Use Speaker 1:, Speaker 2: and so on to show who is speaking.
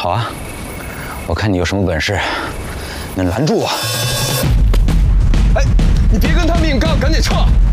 Speaker 1: 好啊，我看你有什么本事，能拦住我。
Speaker 2: 哎，你别跟他们硬刚，赶紧撤！